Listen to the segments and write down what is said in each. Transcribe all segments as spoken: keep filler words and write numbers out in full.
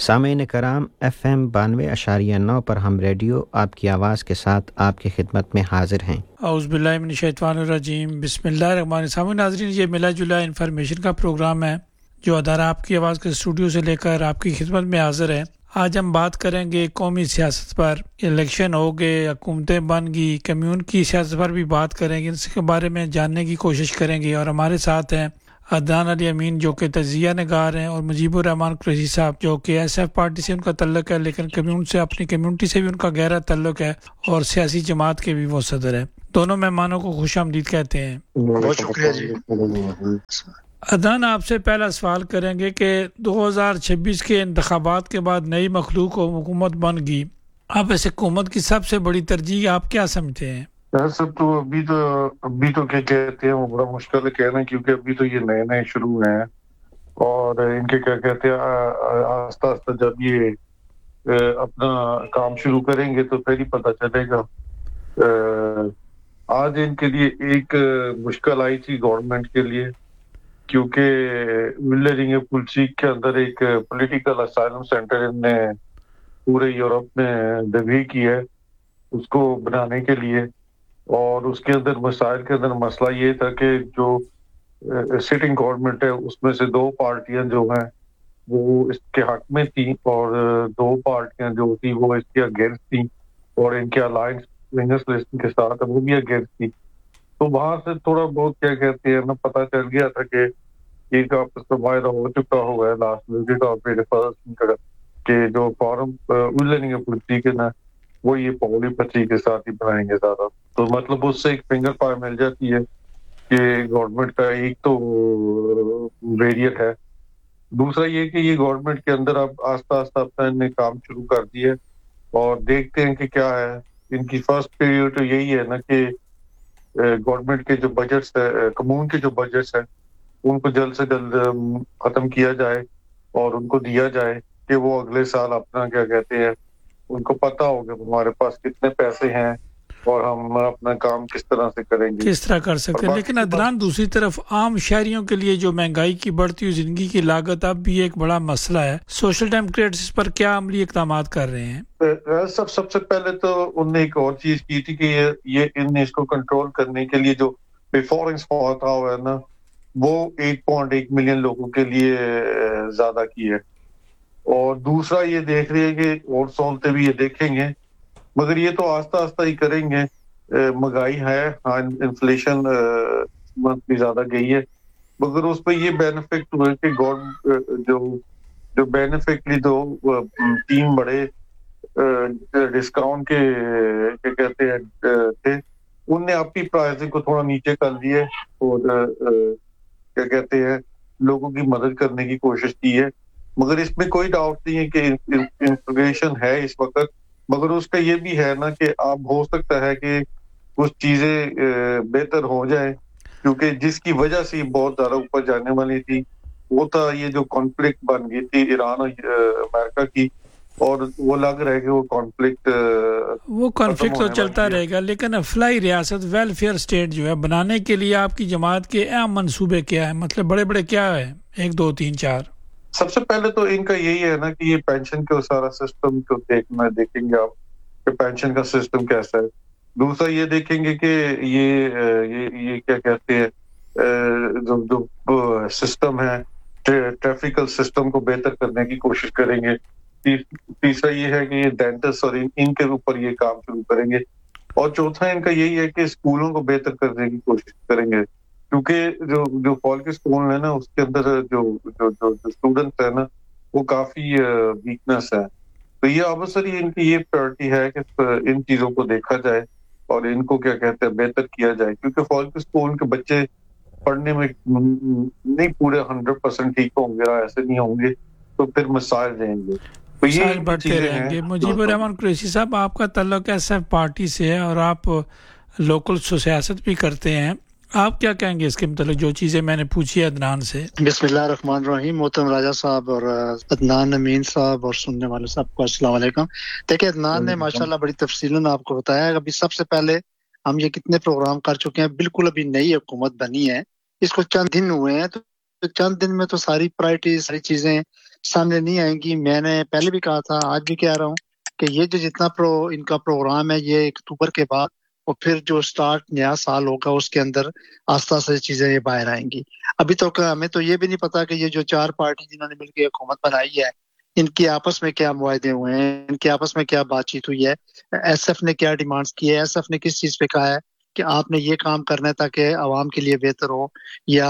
سامعین کرام، F M بانوے اشاریہ نو پر ہم ریڈیو آپ کی آواز کے ساتھ آپ کی خدمت میں حاضر ہیں۔ اعوذ باللہ من الشیطان الرجیم، بسم اللہ الرحمن الرحیم۔ ناظرین، یہ ملا جلا انفارمیشن کا پروگرام ہے جو ادارہ آپ کی آواز کے اسٹوڈیو سے لے کر آپ کی خدمت میں حاضر ہے۔ آج ہم بات کریں گے قومی سیاست پر۔ الیکشن ہو گئے، حکومتیں بن گئی، کمیون کی سیاست پر بھی بات کریں گے، اس کے بارے میں جاننے کی کوشش کریں گے۔ اور ہمارے ساتھ ہیں عدنان علی امین جو کہ تجزیہ نگار ہیں، اور مجیب الرحمان قریشی صاحب جو کہ ایس ایف پارٹی سے ان کا تعلق ہے، لیکن کمیون سے اپنی کمیونٹی سے بھی ان کا گہرا تعلق ہے، اور سیاسی جماعت کے بھی وہ صدر ہے۔ دونوں مہمانوں کو خوش آمدید کہتے ہیں۔ بہت شکریہ جی۔ عدنان، آپ سے پہلا سوال کریں گے کہ دو ہزار چھبیس کے انتخابات کے بعد نئی مخلوق حکومت بن گئی، اب اس حکومت کی سب سے بڑی ترجیح آپ کیا سمجھتے ہیں؟ سب تو ابھی تو ابھی تو کیا کہتے ہیں، وہ بڑا مشکل ہے کہنا، کیونکہ ابھی تو یہ نئے نئے شروع ہیں، اور ان کے کیا کہتے ہیں آہستہ آہستہ جب یہ اپنا کام شروع کریں گے تو پھر ہی پتہ چلے گا۔ آج ان کے لیے ایک مشکل آئی تھی گورنمنٹ کے لیے، کیونکہ ولرنگ پلسیک کے اندر ایک پولیٹیکل اسائلم سینٹر ان نے پورے یورپ میں ڈبھی کی ہے اس کو بنانے کے لیے، اور اس کے اندر مسائل کے اندر مسئلہ یہ تھا کہ جو سٹنگ گورنمنٹ ہے اس میں سے دو پارٹیاں جو ہیں وہ اس کے حق میں تھیں، اور دو پارٹیاں جو تھیں وہ اس کے اگینسٹ تھیں، اور ان کے الائنس ونگس کے ساتھ وہ بھی اگینسٹ تھی۔ تو وہاں سے تھوڑا بہت کیا کہتے ہیں نا پتہ چل گیا تھا کہ ایک آپس کا معاہدہ ہو چکا ہوگا لاسٹ وزٹ اور پھر فرسٹ کہ جو فارم ولرنگ پولیٹیک ہے نا وہ یہ پولی پتری کے ساتھ ہی بنائیں گے زیادہ۔ تو مطلب اس سے ایک فنگر پائے مل جاتی ہے کہ گورنمنٹ کا ایک تو ویریٹ ہے، دوسرا یہ کہ یہ گورنمنٹ کے اندر اب آہستہ آہستہ اپنا ان نے کام شروع کر دیا، اور دیکھتے ہیں کہ کیا ہے۔ ان کی فرسٹ پیریڈ تو یہی ہے نا کہ گورنمنٹ کے جو بجٹس ہے، کمیون کے جو بجٹس ہیں ان کو جلد سے جلد ختم کیا جائے اور ان کو دیا جائے کہ وہ اگلے سال اپنا کیا کہتے ہیں ان کو پتہ ہو کہ ہمارے پاس کتنے پیسے ہیں اور ہم اپنا کام کس طرح سے کریں گے، کس طرح کر سکتے ہیں۔ لیکن عدنان، دوسری طرف عام شہریوں کے لیے جو مہنگائی کی بڑھتی ہوئی زندگی کی لاگت اب بھی ایک بڑا مسئلہ ہے، سوشل ڈیموکریٹس اس پر کیا عملی اقدامات کر رہے ہیں؟ سب سب سے پہلے تو ان نے ایک اور چیز کی تھی کہ یہ یہ ان نے اس کو کنٹرول کرنے کے لیے جو بیفورنس ہوتا ہوا ہے نا وہ ایک پوائنٹ ایک ملین لوگوں کے لیے زیادہ کی ہے، اور دوسرا یہ دیکھ رہے ہیں کہ اور سہولتیں بھی یہ دیکھیں گے، مگر یہ تو آہستہ آہستہ ہی کریں گے۔ مہنگائی ہے، ہاں انفلیشن بھی زیادہ گئی ہے، مگر اس پہ یہ بینیفٹ ہوئے کہ گورنمنٹ جو جو بینیفٹ لی دو تین بڑے ڈسکاؤنٹ کے کیا کہتے ہیں تھے، ان نے اپنی پرائسنگ کو تھوڑا نیچے کر دیے اور کیا کہتے ہیں لوگوں کی مدد کرنے کی کوشش کی ہے۔ مگر اس میں کوئی ڈاؤٹ نہیں ہے کہ انفلیشن ہے اس وقت، مگر اس کا یہ بھی ہے نا کہ اب ہو سکتا ہے کہ کچھ چیزیں بہتر ہو جائیں، کیونکہ جس کی وجہ سے بہت زیادہ اوپر جانے والی تھی وہ تھا یہ جو کانفلکٹ بن گئی تھی ایران اور امریکہ کی، اور وہ لگ رہا ہے کہ وہ کانفلکٹ وہ کانفلکٹ تو چلتا رہے گا، لیکن فلاحی ریاست ویلفیئر اسٹیٹ جو ہے بنانے کے لیے آپ کی جماعت کے اہم منصوبے کیا ہیں؟ مطلب بڑے بڑے کیا ہیں، ایک دو تین چار؟ سب سے پہلے تو ان کا یہی ہے نا کہ یہ پینشن کا سارا سسٹم کو دیکھنا دیکھیں گے آپ کہ پینشن کا سسٹم کیسا ہے۔ دوسرا یہ دیکھیں گے کہ یہ یہ یہ کیا کہتے ہیں جو جو سسٹم ہے ٹریفیکل سسٹم کو بہتر کرنے کی کوشش کریں گے۔ تیسرا یہ ہے کہ یہ ڈینٹسٹ اور ان کے اوپر یہ کام شروع کریں گے، اور چوتھا ان کا یہی ہے کہ اسکولوں کو بہتر کرنے کی کوشش کریں گے، کیونکہ جو جو فالک اسکول ہے نا اس کے اندر جو جو جو اسٹوڈنٹس ہیں نا وہ کافی ویکنس ہے، تو یہ آبویسلی ان کی یہ پرائرٹی ہے کہ ان چیزوں کو دیکھا جائے اور ان کو کیا کہتے ہیں بہتر کیا جائے، کیونکہ فالک اسکول کے بچے پڑھنے میں نہیں پورے ہنڈریڈ پرسینٹ ٹھیک ہوں گے، ایسے نہیں ہوں گے تو پھر مسائل رہیں گے، تو یہ بڑھتے رہیں گے۔ مجیب الرحمان قریشی صاحب، آپ کا تعلق ایس ایف پارٹی سے ہے اور آپ لوکل سیاست بھی کرتے ہیں، آپ کیا کہیں گے اس کے متعلق جو چیزیں میں نے پوچھی عدنان سے؟ بسم اللہ الرحمن الرحیم۔ محترم راجہ صاحب اور عدنان امین صاحب اور سننے والے صاحب کو السلام علیکم۔ دیکھیں عدنان نے ماشاءاللہ بڑی تفصیلاً آپ کو بتایا ہے۔ ابھی سب سے پہلے ہم یہ کتنے پروگرام کر چکے ہیں، بالکل ابھی نئی حکومت بنی ہے، اس کو چند دن ہوئے ہیں، تو چند دن میں تو ساری پرائرٹیز ساری چیزیں सामने नहीं आएंगी। मैंने पहले भी कहा था, आज भी कह रहा हूँ कि ये जो जितना प्रो इनका प्रोग्राम है ये अक्टूबर के बाद और फिर जो स्टार्ट नया साल होगा उसके अंदर आस्ता आस्ता चीजें ये बाहर आएंगी। अभी तो हमें तो ये भी नहीं पता कि ये जो चार पार्टी जिन्होंने मिलकर हुकूमत बनाई है इनकी आपस में क्या मुआहदे हुए हैं, इनकी आपस में क्या बातचीत हुई है, एस एफ ने क्या डिमांड्स की है, एस एफ ने किस चीज पे कहा है कि आपने ये काम करना है ताकि आवाम के लिए बेहतर हो, या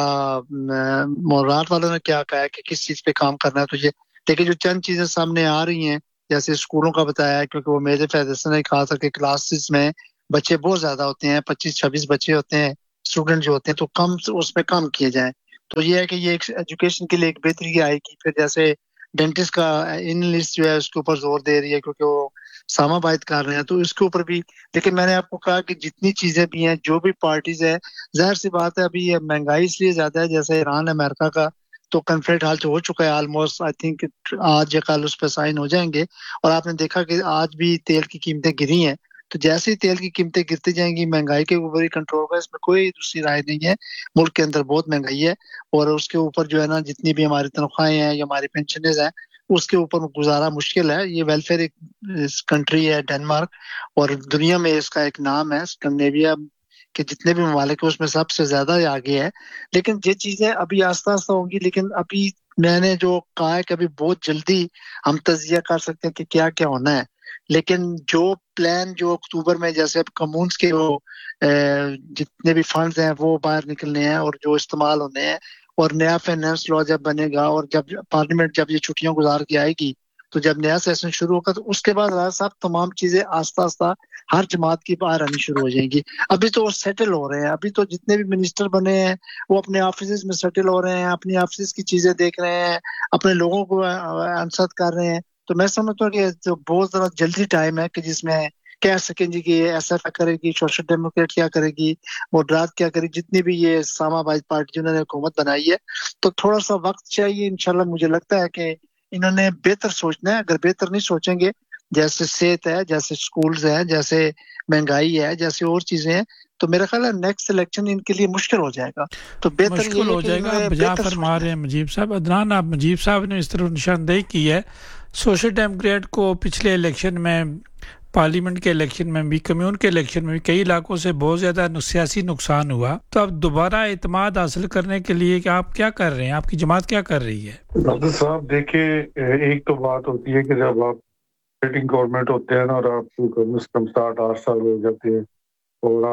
मोराट वालों ने क्या कहा है कि किस चीज पे काम करना है तुझे। लेकिन जो चंद चीजें सामने आ रही हैं जैसे स्कूलों का बताया है, क्योंकि वो मेरे फैदर ने कहा था कि क्लासेस में बच्चे बहुत ज्यादा होते हैं, पच्चीस छब्बीस बच्चे होते हैं स्टूडेंट जो होते हैं, तो कम उसमें कम किए जाएं। तो ये है कि ये एजुकेशन के लिए एक बेहतरी आएगी। फिर जैसे डेंटिस्ट का इन लिस्ट जो है उसके ऊपर जोर दे रही है क्योंकि वो सामाबाद कर रहे हैं, तो इसके ऊपर भी। लेकिन मैंने आपको कहा कि जितनी चीजें भी हैं, जो भी पार्टीज है, जाहिर सी बात है अभी ये महंगाई इसलिए ज्यादा है, जैसे ईरान अमेरिका का तो कन्फ्लिक्ट हाल हो चुका है ऑलमोस्ट, आई थिंक आज या कल उस पर साइन हो जाएंगे। और आपने देखा कि आज भी तेल की कीमतें गिरी हैं, तो जैसे ही तेल की कीमतें गिरती जाएंगी महंगाई के ऊपर ही कंट्रोल होगा, इसमें कोई दूसरी राय नहीं है। मुल्क के अंदर बहुत महंगाई है और उसके ऊपर जो है ना जितनी भी हमारी तनख्वाहें हैं या हमारी पेंशनें हैं उसके ऊपर गुजारा मुश्किल है। ये वेलफेयर एक कंट्री है डेनमार्क, और दुनिया में इसका एक नाम है स्कैंडिनेविया के जितने भी ममालिक है उसमें सबसे ज्यादा आगे है। लेकिन ये चीजें अभी आस्ता आस्ता होंगी। लेकिन अभी मैंने जो कहा है कि अभी बहुत जल्दी हम तजिया कर सकते हैं कि क्या क्या होना है, लेकिन जो प्लान जो अक्टूबर में जैसे अब कम्यून्स के वो जितने भी फंड्स हैं वो बाहर निकलने हैं और जो इस्तेमाल होने हैं, और नया फाइनेंस लॉ जब बनेगा और जब पार्लियामेंट जब ये छुट्टियां गुजार के आएगी तो जब नया सेशन शुरू होगा तो उसके बाद राज साहब तमाम चीजें आस्ता आस्ता हर जमात की बाहर आनी शुरू हो जाएंगी। अभी तो वो सेटल हो रहे हैं, अभी तो जितने भी मिनिस्टर बने हैं वो अपने ऑफिस में सेटल हो रहे हैं, अपनी ऑफिस की चीजें देख रहे हैं, अपने लोगों को आंसर कर रहे हैं। तो मैं समझता हूँ कि जो बहुत ज़्यादा जल्दी टाइम है कि जिसमें कह सकेंगे कि एस एफ करेगी, सोशल डेमोक्रेट क्या करेगी, मॉडरेट क्या करेगी, जितनी भी ये इस्लामाबाद पार्टी जिन्होंने हुकूमत बनाई है। तो थोड़ा सा वक्त चाहिए, इंशाल्लाह मुझे लगता है कि इन्होंने बेहतर सोचना है। अगर बेहतर नहीं सोचेंगे, जैसे सेहत है, जैसे स्कूल्स है, जैसे महंगाई है, जैसे और चीजें हैं, तो मेरा ख्याल है नेक्स्ट इलेक्शन इनके लिए मुश्किल हो जाएगा। तो बेहतर मुश्किल हो जाएगा। आप बजा फरमा रहे हैं मुजीब साहब। अदनान, आप मुजीब साहब ने इस तरह निशानदेही की है, सोशल डेमोक्रेट को पिछले इलेक्शन में, पार्लियामेंट के इलेक्शन में भी, कम्यून के इलेक्शन में भी कई इलाकों से बहुत ज़्यादा सियासी नुकसान हुआ। तो अब दोबारा इत्मीनान हासिल करने के लिए कि आप क्या कर रहे हैं, आपकी जमात क्या कर रही है? डॉक्टर साहब देखिए, एक तो बात होती है कि जब आप सिटिंग गवर्नमेंट होते हैं ना और आपको कम से कम सात आठ साल हो जाते हैं और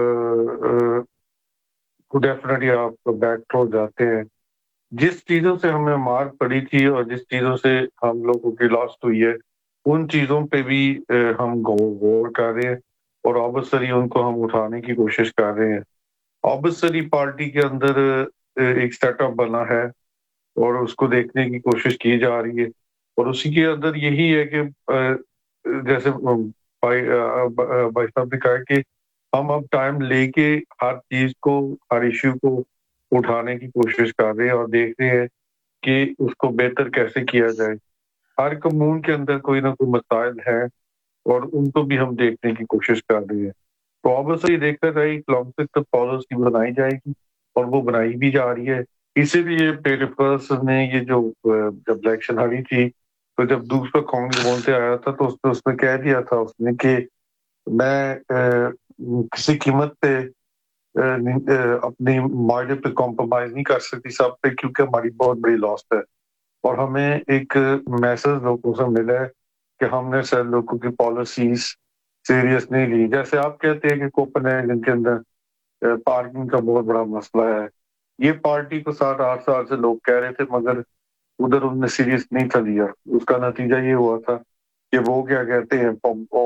आप डेफिनेटली आप बैक हो जाते हैं। जिस चीज़ों से हमें मार पड़ी थी और जिस चीज़ों से हम लोगों की लॉस हुई है उन चीज़ों पे भी हम गौर कर रहे हैं और ऑब्वियसली उनको हम उठाने की कोशिश कर रहे हैं। ऑब्वियसली पार्टी के अंदर एक सेटअप बना है और उसको देखने की कोशिश की जा रही है और उसी के अंदर यही है कि जैसे भाई भाई साहब ने कहा कि हम अब टाइम लेके हर चीज़ को, हर इश्यू को उठाने की कोशिश कर रहे हैं और देख रहे हैं कि उसको बेहतर कैसे किया जाए। हर कम्यून के अंदर कोई ना कोई मसाइल है और उनको भी हम देखने की कोशिश कर रहे हैं। तो ऑब्वियसली देखा जाए एक लॉन्ग टर्म पॉलिसी बनाई जाएगी और वो बनाई भी जा रही है। इसीलिए पेरिफर्स ने ये जो जब इलेक्शन हारी थी तो जब दूसरा कांग्रेस बोलते आया था तो उसने उसमें कह दिया था उसने कि मैं ए, किसी कीमत पे अपनी मार्जिन पे कॉम्प्रोमाइज नहीं कर सकती सब पे, क्योंकि हमारी बहुत बड़ी लॉस है। और हमें एक मैसेज लोगों से मिला है कि हमने सर लोगों की पॉलिसीज सीरियस नहीं ली। जैसे आप कहते हैं कि कोपेनहेगन के अंदर पार्किंग का बहुत बड़ा मसला है, ये पार्टी को सात आठ साल से लोग कह रहे थे मगर उधर उन्होंने सीरियस नहीं था लिया। उसका नतीजा ये हुआ था कि वो क्या कहते हैं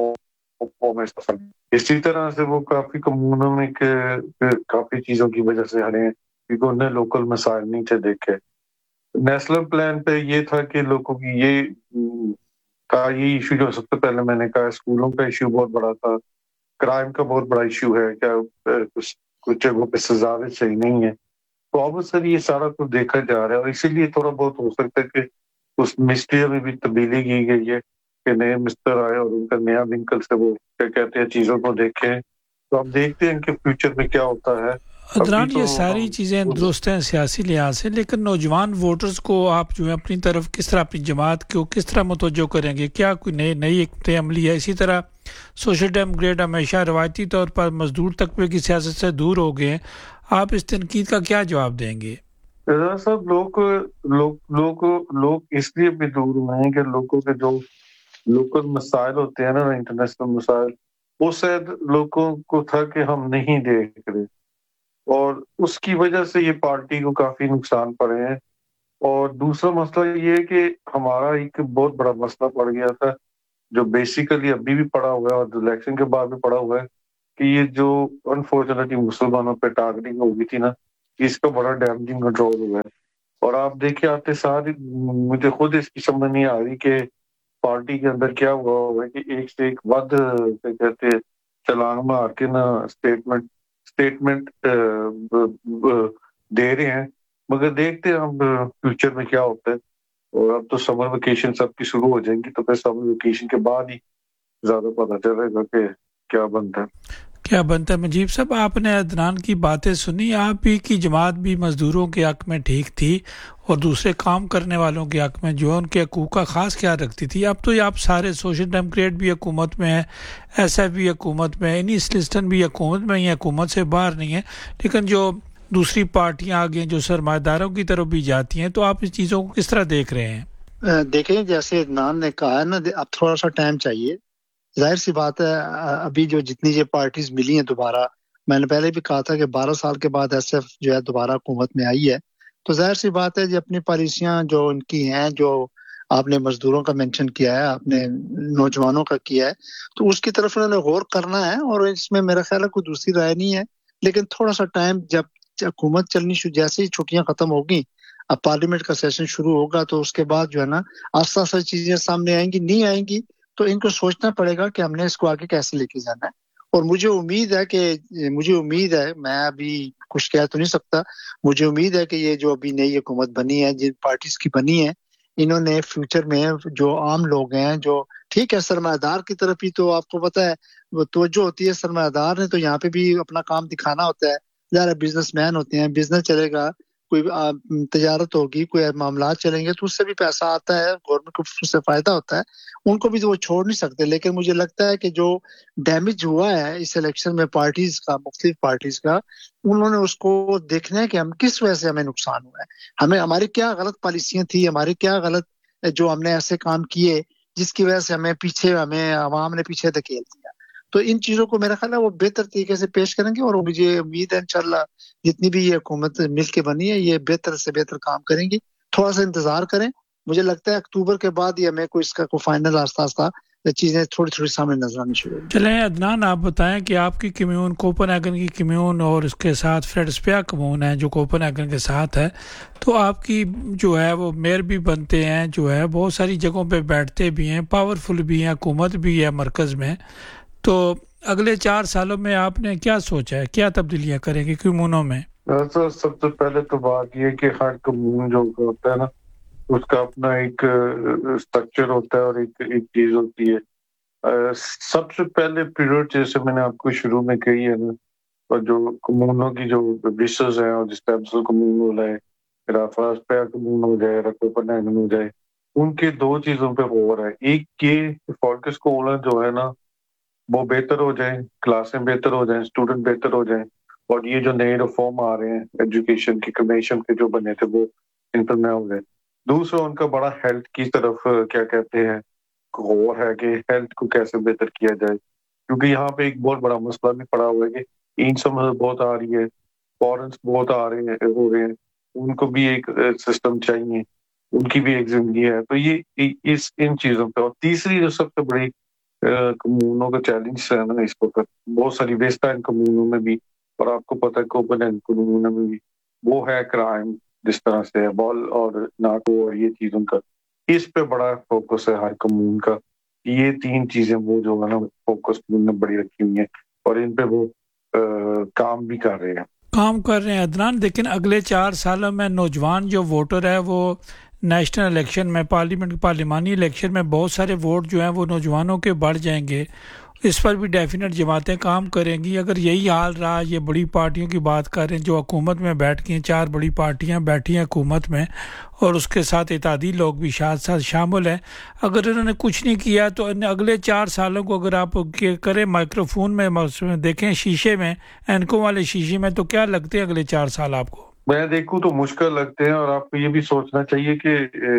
इसी तरह से वो काफी कम्यूनों में काफी चीजों की वजह से हरे हैं क्योंकि उन्हें लोकल मसाइल नहीं थे देखे। नेशनल प्लान पे ये था कि लोगों की ये का ये इशू जो सबसे पहले मैंने कहा, स्कूलों का इशू बहुत बड़ा था, क्राइम का बहुत बड़ा इशू है, क्या कुछ कुछ जगहों पे सजा भी सही नहीं है। तो ऑब्वियसली ये सारा कुछ देखा जा रहा है और इसीलिए थोड़ा बहुत हो सकता है कि उस मिस्ट्री में भी तब्दीली की गई है कि नए मिस्टर आए और उनका नया विंकल से वो क्या कहते हैं चीजों को देखें। तो अब देखते हैं कि फ्यूचर में क्या होता है। عدنان تو یہ ساری ہم چیزیں درست ہیں سیاسی لحاظ سے، لیکن نوجوان ووٹرز کو آپ جو ہے اپنی طرف کس طرح، اپنی جماعت کو کس طرح متوجہ کریں گے؟ کیا کوئی نئی نئی ایک عملی ہے؟ اسی طرح سوشل ڈیموکریٹ ہمیشہ روایتی طور پر مزدور طبقے کی سیاست سے دور ہو گئے ہیں، آپ اس تنقید کا کیا جواب دیں گے؟ رضا صاحب، لوگ لوگ لوگ لوگ اس لیے بھی دور ہوئے ہیں کہ لوگوں کے جو لوکل مسائل ہوتے ہیں نا، انٹرنیشنل مسائل، وہ شاید لوگوں کو تھا کہ ہم نہیں دیکھ رہے، اور اس کی وجہ سے یہ پارٹی کو کافی نقصان پڑے ہیں۔ اور دوسرا مسئلہ یہ ہے کہ ہمارا ایک بہت بڑا مسئلہ پڑ گیا تھا، جو بیسیکلی ابھی بھی پڑا ہوا ہے اور الیکشن کے بعد بھی پڑا ہوا ہے، کہ یہ جو انفارچونیٹلی مسلمانوں پہ ٹارگیٹنگ ہو گئی تھی نا، اس کا بڑا ڈیمیجنگ کنٹرول ہوا ہے۔ اور آپ دیکھیں آتے ساری، مجھے خود اس کی سمجھ نہیں آ رہی کہ پارٹی کے اندر کیا ہوا ہوا ہے کہ ایک سے ایک ود کیا کہتے ہیں چلان مار کے نا اسٹیٹمنٹ اسٹیٹمنٹ دے رہے ہیں، مگر دیکھتے ہیں ہم فیوچر میں کیا ہوتا ہے۔ اور اب تو سمر ویکیشن سب کی شروع ہو جائیں گی، تو پھر سمر ویکیشن کے بعد ہی زیادہ پتہ چلے گا کہ کیا بنتا ہے کیا بنتا ہے۔ مجیب صاحب، آپ نے عدنان کی باتیں سنی، آپ ہی کی جماعت بھی مزدوروں کے حق میں ٹھیک تھی اور دوسرے کام کرنے والوں کے حق میں جو ان کے حقوق کا خاص خیال رکھتی تھی۔ اب تو یہ آپ سارے سوشل ڈیموکریٹ بھی حکومت میں ہیں، ایس ایف بھی حکومت میں ہے، انیس لسٹن بھی حکومت میں ہی، حکومت سے باہر نہیں ہے، لیکن جو دوسری پارٹیاں آگے جو سرمایہ داروں کی طرف بھی جاتی ہیں، تو آپ اس چیزوں کو کس طرح دیکھ رہے ہیں؟ دیکھیں جیسے عدنان نے کہا ہے نا، اب تھوڑا سا ٹائم چاہیے، ظاہر سی بات ہے۔ ابھی جو جتنی یہ پارٹیز ملی ہیں دوبارہ، میں نے پہلے بھی کہا تھا کہ بارہ سال کے بعد ایس ایف جو ہے دوبارہ حکومت میں آئی ہے، تو ظاہر سی بات ہے جی اپنی پالیسیاں جو ان کی ہیں، جو آپ نے مزدوروں کا مینشن کیا ہے، آپ نے نوجوانوں کا کیا ہے، تو اس کی طرف انہوں نے غور کرنا ہے، اور اس میں میرا خیال ہے کوئی دوسری رائے نہیں ہے۔ لیکن تھوڑا سا ٹائم، جب حکومت چلنی شروع، جیسے ہی چھٹیاں ختم ہوگی، اب پارلیمنٹ کا سیشن شروع ہوگا، تو اس کے بعد جو ہے نا آہستہ آہستہ چیزیں سامنے آئیں گی، نہیں آئیں گی تو ان کو سوچنا پڑے گا کہ ہم نے اس کو آگے کیسے لے کے جانا ہے۔ اور مجھے امید ہے کہ مجھے امید ہے میں ابھی کچھ کہہ تو نہیں سکتا، مجھے امید ہے کہ یہ جو ابھی نئی حکومت بنی ہے، جن پارٹیز کی بنی ہے، انہوں نے فیوچر میں جو عام لوگ ہیں، جو ٹھیک ہے سرمایہ دار کی طرف ہی تو آپ کو پتہ ہے وہ توجہ ہوتی ہے، سرمایہ دار نے تو یہاں پہ بھی اپنا کام دکھانا ہوتا ہے، ظاہر بزنس مین ہوتے ہیں، بزنس چلے گا، کوئی تجارت ہوگی، کوئی معاملات چلیں گے تو اس سے بھی پیسہ آتا ہے، گورنمنٹ کو اس سے فائدہ ہوتا ہے، ان کو بھی تو وہ چھوڑ نہیں سکتے۔ لیکن مجھے لگتا ہے کہ جو ڈیمیج ہوا ہے اس الیکشن میں پارٹیز کا، مختلف پارٹیز کا، انہوں نے اس کو دیکھنا ہے کہ ہم کس وجہ سے ہمیں نقصان ہوا ہے، ہمیں ہماری کیا غلط پالیسیاں تھی، ہماری کیا غلط جو ہم نے ایسے کام کیے جس کی وجہ سے ہمیں پیچھے ہمیں عوام نے پیچھے دھکیل دیا۔ تو ان چیزوں کو میرا خیال ہے وہ بہتر طریقے سے پیش کریں گے، اور مجھے امید ہے انشاءاللہ جتنی بھی یہ حکومت مل کے بنی ہے یہ بہتر سے بہتر کام کریں گی۔ تھوڑا سا انتظار کریں، مجھے لگتا ہے اکتوبر کے بعد ہی ہمیں کوئی اس کا کوئی فائنل آہستہ آہستہ چیزیں تھوڑی تھوڑی سامنے نظر آنی شروع ہوگی۔ چلیں عدنان، آپ بتائیں کہ آپ کی کمیون، کوپن ہیگن کی کمیون اور اس کے ساتھ فریڈسپیا کمیون ہے جو کوپن ہیگن کے ساتھ ہے، تو آپ کی جو ہے وہ میئر بھی بنتے ہیں، جو ہے بہت ساری جگہوں پہ بیٹھتے بھی ہیں، پاورفل بھی ہیں، حکومت بھی ہے مرکز میں، تو اگلے چار سالوں میں آپ نے کیا سوچا ہے، کیا تبدیلیاں کریں گے کمیونوں میں؟ سب سے پہلے تو بات یہ کہ ہر کمیون جو ہوتا ہے نا، اس کا اپنا ایک اسٹرکچر ہوتا ہے اور ایک ایک چیز ہوتی ہے۔ سب سے پہلے پیریڈ جیسے میں نے آپ کو شروع میں کہی ہے نا، اور جو کمیونوں کی جو وشز ہیں، اور جس ٹائپ کمیون ہو جائے، رافراسپیا کمیون ہو جائے، کوپن ہیگن ہو جائے، ان کے دو چیزوں پہ غور ہے۔ ایک یہ فوکس کو جو ہے نا وہ بہتر ہو جائیں، کلاسیں بہتر ہو جائیں، اسٹوڈنٹ بہتر ہو جائیں، اور یہ جو نئے ریفارم آ رہے ہیں ایجوکیشن کی، کمیشن کے جو بنے تھے وہ انٹرنل ہو گئے۔ دوسرا ان کا بڑا ہیلتھ کی طرف کیا کہتے ہیں غور ہے کہ ہیلتھ کو کیسے بہتر کیا جائے، کیونکہ یہاں پہ ایک بہت بڑا مسئلہ بھی پڑا ہوا ہے کہ انسم بہت آ رہی ہے، فورنس بہت آ رہے ہیں ہو رہے ہیں، ان کو بھی ایک سسٹم چاہیے، ان کی بھی ایک زندگی ہے۔ تو یہ اس ان چیزوں پہ، اور تیسری جو سب سے بڑی کمیونوں کا چیلنج ہے نا اس وقت، بہت ساری ویسٹرن کمیونوں میں بھی، اور آپ کو پتہ ہے کوپن کمیونوں میں بھی، وہ ہے کرائم، جس طرح سے بال اور ناٹو اور یہ چیزوں کا، اس پہ بڑا فوکس ہے ہر کمیون کا۔ یہ تین چیزیں وہ جو ہے نا فوکس نے بڑی رکھی ہوئی ہیں، اور ان پہ وہ کام بھی کر رہے ہیں کام کر رہے ہیں عدنان۔ لیکن اگلے چار سالوں میں نوجوان جو ووٹر ہے وہ نیشنل الیکشن میں، پارلیمنٹ پارلیمانی الیکشن میں بہت سارے ووٹ جو ہیں وہ نوجوانوں کے بڑھ جائیں گے، اس پر بھی ڈیفینیٹ جماعتیں کام کریں گی. اگر یہی حال رہا, یہ بڑی پارٹیوں کی بات کر رہے ہیں جو حکومت میں بیٹھ کے ہیں, چار بڑی پارٹیاں بیٹھی ہیں حکومت میں اور اس کے ساتھ اتحادی لوگ بھی ساتھ ساتھ شامل ہیں, اگر انہوں نے کچھ نہیں کیا تو اگلے چار سالوں کو اگر آپ کریں مائکرو فون میں دیکھیں شیشے میں, اینکوں والے شیشے میں, تو کیا لگتے ہیں اگلے چار سال آپ کو؟ میں دیکھوں تو مشکل لگتے ہیں, اور آپ کو یہ بھی سوچنا چاہیے کہ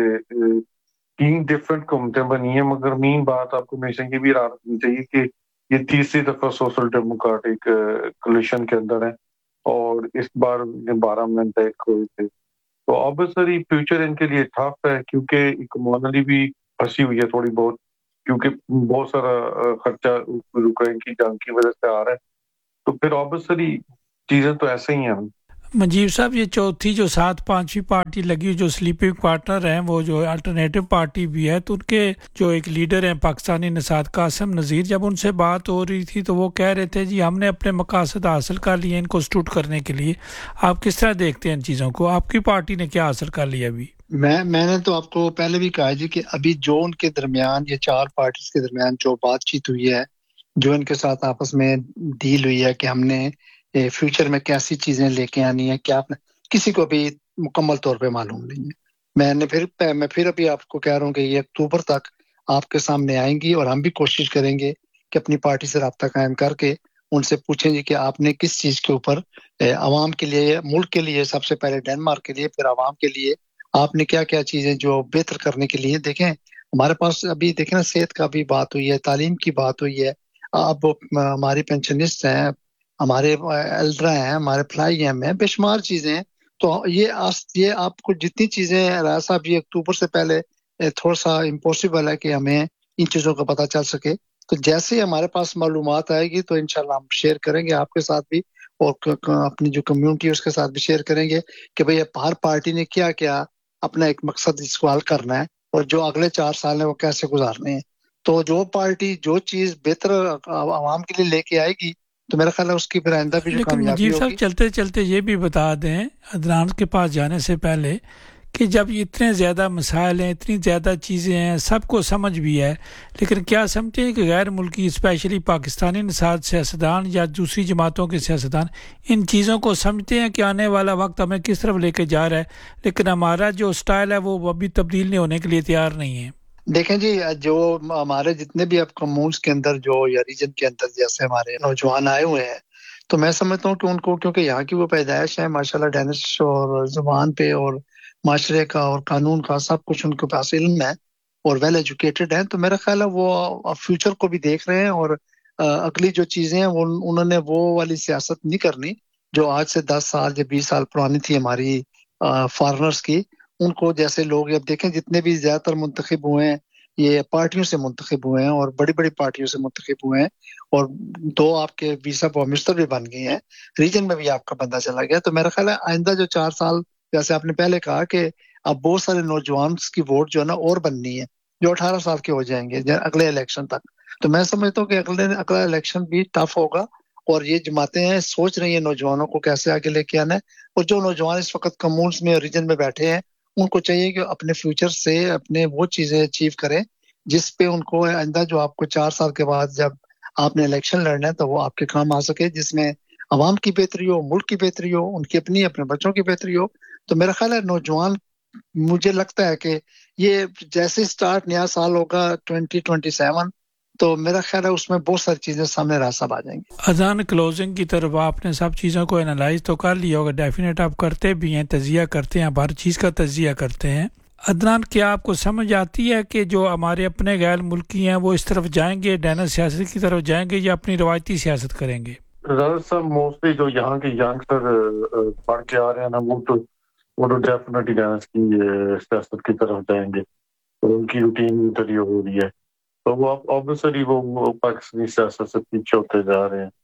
تین ڈفرینٹ حکومتیں بنی ہیں, مگر مین بات آپ کو ہمیشہ یہ بھی یاد رکھنی چاہیے کہ یہ تیسری دفعہ سوشل ڈیموکریٹک کولیشن کے اندر ہے, اور اس بار بارہ میں طے ہوئے تھے. تو آبویسلی فیوچر ان کے لیے ٹف ہے, کیونکہ اکانومی بھی پھنسی ہوئی ہے تھوڑی بہت, کیونکہ بہت سارا خرچہ یوکرین کی جنگ کی وجہ سے آ رہا ہے. تو پھر آبویسلی چیزیں تو ایسے ہی ہیں. منجیب صاحب, یہ چوتھی جو سات پانچویں پارٹی لگی جو سلیپنگ پارٹنر ہیں وہ جو الٹرنیٹو پارٹی بھی ہے, تو ان کے جو ایک لیڈر ہیں پاکستانی نژاد قاسم نذیر, جب ان سے بات ہو رہی تھی تو وہ کہہ رہے تھے جی ہم نے اپنے مقاصد حاصل کر لیے ان کو سٹوٹ کرنے کے لیے. آپ کس طرح دیکھتے ہیں ان چیزوں کو؟ آپ کی پارٹی نے کیا حاصل کر لیا ابھی؟ میں میں نے تو آپ کو پہلے بھی کہا جی کہ ابھی جو ان کے درمیان یہ چار پارٹیز کے درمیان جو بات چیت ہوئی ہے, جو ان کے ساتھ آپس میں ڈیل ہوئی ہے کہ ہم نے فیوچر میں کیسی چیزیں لے کے آنی ہے, کیا کسی کو بھی مکمل طور پہ معلوم نہیں ہے. میں نے پھر میں پھر ابھی آپ کو کہہ رہا ہوں کہ یہ اکتوبر تک آپ کے سامنے آئیں گی, اور ہم بھی کوشش کریں گے کہ اپنی پارٹی سے رابطہ قائم کر کے ان سے پوچھیں گے کہ آپ نے کس چیز کے اوپر عوام کے لیے, ملک کے لیے, سب سے پہلے ڈینمارک کے لیے, پھر عوام کے لیے آپ نے کیا کیا چیزیں جو بہتر کرنے کے لیے. دیکھیں ہمارے پاس ابھی دیکھیں نا صحت کا بھی بات ہوئی ہے, تعلیم کی بات ہوئی ہے, اب ہماری پینشنسٹ ہیں, ہمارے ایلڈر ہیں, ہمارے فلائی ایم ہیں, بے شمار چیزیں ہیں. تو یہ یہ آپ کو جتنی چیزیں راہ صاحب یہ اکتوبر سے پہلے تھوڑا سا امپاسبل ہے کہ ہمیں ان چیزوں کا پتہ چل سکے. تو جیسے ہی ہمارے پاس معلومات آئے گی تو انشاءاللہ ہم شیئر کریں گے آپ کے ساتھ بھی, اور اپنی جو کمیونٹی ہے اس کے ساتھ بھی شیئر کریں گے کہ بھئی ہر پارٹی نے کیا کیا اپنا ایک مقصد اس کو حل کرنا ہے, اور جو اگلے چار سال ہیں وہ کیسے گزارنے ہیں. تو جو پارٹی جو چیز بہتر عوام کے لیے لے کے آئے گی تو میرا خیال ہے اس کی پھر آئندہ بھی جو لیکن کامیابی مجیب ہوگی. صاحب چلتے چلتے یہ بھی بتا دیں عدنان کے پاس جانے سے پہلے کہ جب اتنے زیادہ مسائل ہیں, اتنی زیادہ چیزیں ہیں, سب کو سمجھ بھی ہے, لیکن کیا سمجھتے ہیں کہ غیر ملکی اسپیشلی پاکستانی نژاد سیاستدان یا دوسری جماعتوں کے سیاستدان ان چیزوں کو سمجھتے ہیں کہ آنے والا وقت ہمیں کس طرف لے کے جا رہا ہے, لیکن ہمارا جو سٹائل ہے وہ ابھی تبدیل نہیں ہونے کے لیے تیار نہیں ہے؟ دیکھیں جی, جو ہمارے جتنے بھی اب کمونس کے اندر جو یا ریجن کے اندر جیسے ہمارے نوجوان آئے ہوئے ہیں, تو میں سمجھتا ہوں کہ ان کو کیونکہ یہاں کی وہ پیدائش ہے ماشاءاللہ ڈینش اور زبان پہ اور معاشرے کا اور قانون کا سب کچھ ان کے پاس علم ہے اور ویل ایجوکیٹڈ ہیں, تو میرا خیال ہے وہ فیوچر کو بھی دیکھ رہے ہیں, اور اگلی جو چیزیں ہیں وہ انہوں نے وہ والی سیاست نہیں کرنی جو آج سے دس سال یا بیس سال پرانی تھی ہماری فارنرز کی. ان کو جیسے لوگ اب دیکھیں جتنے بھی زیادہ تر منتخب ہوئے ہیں یہ پارٹیوں سے منتخب ہوئے ہیں, اور بڑی بڑی پارٹیوں سے منتخب ہوئے ہیں, اور دو آپ کے ویزا منسٹر بھی بن گئے ہیں, ریجن میں بھی آپ کا بندہ چلا گیا. تو میرا خیال ہے آئندہ جو چار سال جیسے آپ نے پہلے کہا کہ اب بہت سارے نوجوان کی ووٹ جو ہے نا اور بننی ہے جو اٹھارہ سال کے ہو جائیں گے اگلے الیکشن تک. تو میں سمجھتا ہوں کہ اگلے اگلا الیکشن بھی ٹف ہوگا, اور یہ جماعتیں ہیں سوچ رہی ہیں نوجوانوں کو کیسے آگے لے کے آنا ہے, اور جو نوجوان اس وقت کمونس میں ریجن میں بیٹھے ہیں ان کو چاہیے کہ اپنے فیوچر سے اپنے وہ چیزیں اچیو کریں جس پہ ان کو آئندہ جو آپ کو چار سال کے بعد جب آپ نے الیکشن لڑنا ہے تو وہ آپ کے کام آ سکے, جس میں عوام کی بہتری ہو, ملک کی بہتری ہو, ان کی اپنی اپنے بچوں کی بہتری ہو. تو میرا خیال ہے نوجوان مجھے لگتا ہے کہ یہ جیسے سٹارٹ نیا سال ہوگا ٹوئنٹی ٹوئنٹی سیون تو میرا خیال ہے اس میں بہت ساری چیزیں سامنے راستہ آ جائیں گی. اذان کلوزنگ کی طرف آپ نے سب چیزوں کو انالائز تو کر لیا ہوگا, ڈیفینیٹ آپ کرتے بھی ہیں, تجزیہ کرتے ہیں, آپ ہر چیز کا تجزیہ کرتے ہیں. عدنان, کیا آپ کو سمجھ آتی ہے کہ جو ہمارے اپنے غیر ملکی ہیں وہ اس طرف جائیں گے, ڈینس سیاست کی طرف جائیں گے, یا اپنی روایتی سیاست کریں گے؟ زیادہ سب موسٹلی جو یہاں کے ینگسٹر پڑھ کے آ رہے ہیں نا وہ تو وہ تو ڈیفینیٹلی ڈینس کی سیاست کی طرف جائیں گے, اور ان کی روٹین ادھر ہی ہو رہی ہے. تو وہ آبویسلی وہ پاکستانی سیاست سے پیچھے ہوتے جا رہے ہیں,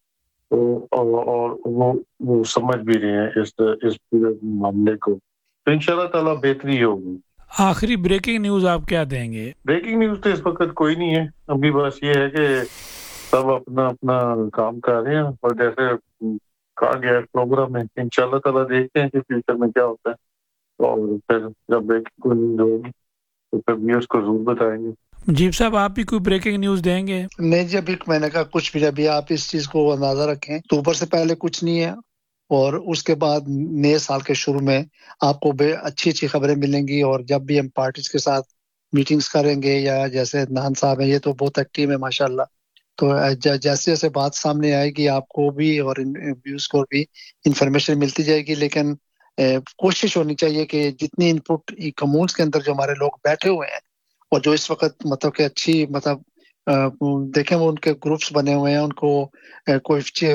اور وہ وہ سمجھ بھی رہے ہیں اس اس پورے معاملے کو. تو ان شاء اللہ تعالیٰ بہتری ہوگی. آخری بریکنگ نیوز آپ کیا دیں گے؟ بریکنگ نیوز تو اس وقت کوئی نہیں ہے ابھی, بس یہ ہے کہ سب اپنا اپنا کام کر رہے ہیں, اور جیسے کہا گیا پروگرام میں ان شاء اللہ تعالیٰ دیکھتے ہیں کہ فیوچر میں کیا ہوتا ہے, اور پھر جب بریکنگ کوئی نیوز ہوگی تو پھر بھی اس کو ضرور بتائیں گے. مجیب صاحب آپ بھی کوئی بریکنگ نیوز دیں گے؟ نہیں جی، ابھی میں نے کہا کچھ بھی، ابھی آپ اس چیز کو اندازہ رکھیں، اکتوبر سے پہلے کچھ نہیں ہے، اور اس کے بعد نئے سال کے شروع میں آپ کو بے اچھی اچھی خبریں ملیں گی، اور جب بھی ہم پارٹیز کے ساتھ میٹنگز کریں گے، یا جیسے عدنان صاحب ہیں، یہ تو بہت ایکٹیو ہے ماشاءاللہ، تو جیسے جیسے بات سامنے آئے گی آپ کو بھی اور ویوز کو بھی انفارمیشن ملتی جائے گی، لیکن کوشش ہونی چاہیے کہ جتنی ان پٹ کمیونٹس کے اندر جو ہمارے لوگ بیٹھے ہوئے ہیں اور جو اس وقت مطلب کہ اچھی مطلب دیکھیں وہ ان کے گروپس بنے ہوئے ہیں، ان کو کوئی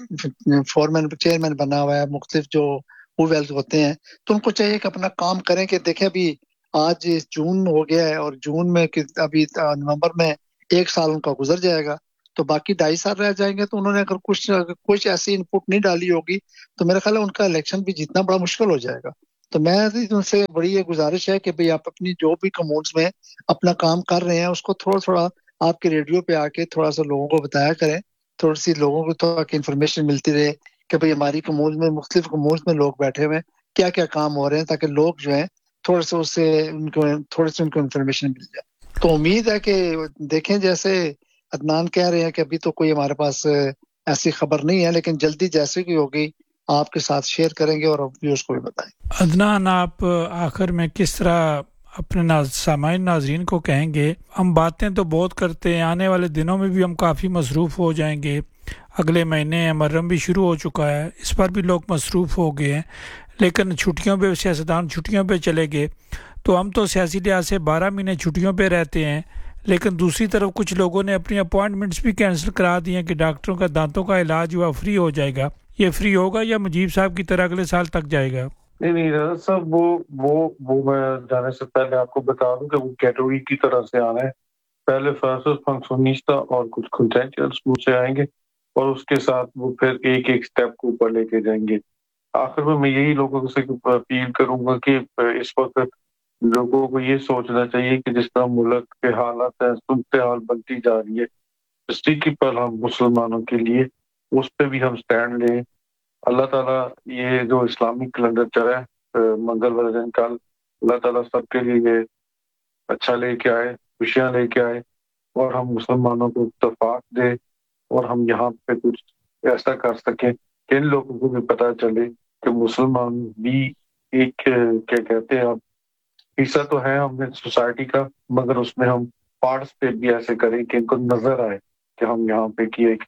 فورمین چیئرمین بنا ہوا ہے، مختلف جو ویلز ہوتے ہیں، تو ان کو چاہیے کہ اپنا کام کریں، کہ دیکھیں ابھی آج جون ہو گیا ہے، اور جون میں ابھی نومبر میں ایک سال ان کا گزر جائے گا، تو باقی ڈھائی سال رہ جائیں گے، تو انہوں نے اگر کچھ کچھ ایسی ان پٹ نہیں ڈالی ہوگی تو میرا خیال ہے ان کا الیکشن بھی جیتنا بڑا مشکل ہو جائے گا۔ تو میں ان سے بڑی یہ گزارش ہے کہ بھئی آپ اپنی جو بھی کمیونٹس میں اپنا کام کر رہے ہیں اس کو تھوڑا تھوڑا آپ کے ریڈیو پہ آ کے تھوڑا سا لوگوں کو بتایا کریں، تھوڑی سی لوگوں کو تک انفارمیشن ملتی رہے کہ بھئی ہماری کمیونٹس میں مختلف کمیونٹس میں لوگ بیٹھے ہوئے ہیں، کیا کیا کام ہو رہے ہیں، تاکہ لوگ جو ہیں تھوڑے سے اس سے ان کو تھوڑے سے ان کو انفارمیشن مل جائے۔ تو امید ہے کہ دیکھیں جیسے عدنان کہہ رہے ہیں کہ ابھی تو کوئی ہمارے پاس ایسی خبر نہیں ہے، لیکن جلدی جیسے کی ہوگی آپ کے ساتھ شیئر کریں گے اور ویوز کو بھی بتائیں۔ عدنان، آپ آخر میں کس طرح اپنے ناز سامعین ناظرین کو کہیں گے؟ ہم باتیں تو بہت کرتے ہیں، آنے والے دنوں میں بھی ہم کافی مصروف ہو جائیں گے، اگلے مہینے محرم بھی شروع ہو چکا ہے، اس پر بھی لوگ مصروف ہو گئے ہیں، لیکن چھٹیوں پہ سیاستدان چھٹیوں پہ چلے گئے، تو ہم تو سیاسی لحاظ سے بارہ مہینے چھٹیوں پہ رہتے ہیں، لیکن دوسری طرف کچھ لوگوں نے اپنی اپوائنٹمنٹس بھی کینسل کرا دی ہیں کہ ڈاکٹروں کا دانتوں کا علاج ہوا فری ہو جائے گا۔ یہ فری ہوگا یا مجیب صاحب کی طرح اگلے سال تک جائے گا؟ نہیں نہیں راجا صاحب، وہ وہ وہ میں جانے سے پہلے آپ کو بتا دوں کہ وہ کیٹیگری کی طرح سے آنا ہے۔ پہلے فرسٹ فنکشنسٹا اور کچھ کنٹینشیل اسکول سے آئیں گے، اور اس کے ساتھ وہ پھر ایک ایک سٹیپ کو اوپر لے کے جائیں گے۔ آخر میں میں یہی لوگوں سے اپیل کروں گا کہ اس وقت لوگوں کو یہ سوچنا چاہیے کہ جس طرح ملک کے حالات ہیں، صورتحال بنتی جا رہی ہے، اسٹیکی پر ہم مسلمانوں کے لیے اس پہ بھی ہم سٹینڈ لیں۔ اللہ تعالیٰ یہ جو اسلامی کیلنڈر چلا ہے منگل دن کل، اللہ تعالیٰ سب کے لیے یہ اچھا لے کے آئے، خوشیاں لے کے آئے، اور ہم مسلمانوں کو اتفاق دے، اور ہم یہاں پہ کچھ ایسا کر سکیں کہ ان لوگوں کو بھی پتہ چلے کہ مسلمان بھی ایک کیا کہتے ہیں آپ حصہ تو ہے ہم سوسائٹی کا، مگر اس میں ہم پارٹیسپیٹ بھی ایسے کریں کہ ان کو نظر آئے کہ ہم یہاں پہ کی ایک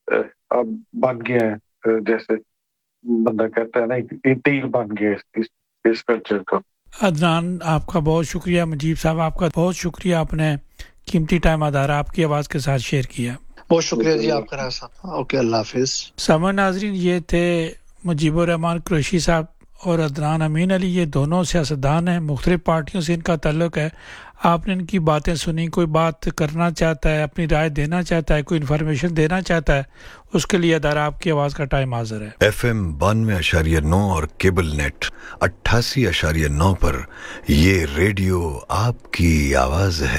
اب بن گئے ہیں، جیسے بندہ کہتا ہے نا ایک تیل بن گیا اس اس کلچر کا۔ عدنان، آپ کا بہت شکریہ، مجیب صاحب آپ کا بہت شکریہ، آپ نے قیمتی ٹائم ادارہ آپ کی آواز کے ساتھ شیئر کیا۔ بہت شکریہ جی آپ کا صاحب، اوکے، اللہ حافظ۔ سامعین ناظرین، یہ تھے مجیب الرحمان قریشی صاحب اور عدنان امین علی، یہ دونوں سیاستدان ہیں، مختلف پارٹیوں سے ان کا تعلق ہے۔ آپ نے ان کی باتیں سنی، کوئی بات کرنا چاہتا ہے، اپنی رائے دینا چاہتا ہے، کوئی انفارمیشن دینا چاہتا ہے، اس کے لیے ادارہ آپ کی آواز کا ٹائم حاضر ہے۔ ایف ایم بانوے اشاریہ نو اور کیبل نیٹ اٹھاسی اشاریہ نو پر یہ ریڈیو آپ کی آواز ہے۔